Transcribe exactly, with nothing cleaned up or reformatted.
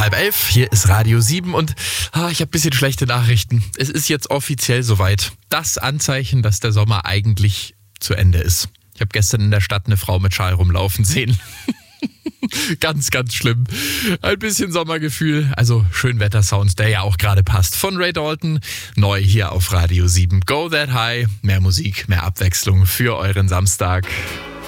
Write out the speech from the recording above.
Halb elf, hier ist Radio sieben und ah, ich habe ein bisschen schlechte Nachrichten. Es ist jetzt offiziell soweit. Das Anzeichen, dass der Sommer eigentlich zu Ende ist. Ich habe gestern in der Stadt eine Frau mit Schal rumlaufen sehen. Ganz, ganz schlimm. Ein bisschen Sommergefühl, also Schönwetter-Sound, der ja auch gerade passt. Von Ray Dalton, neu hier auf Radio sieben. Go That High, mehr Musik, mehr Abwechslung für euren Samstag.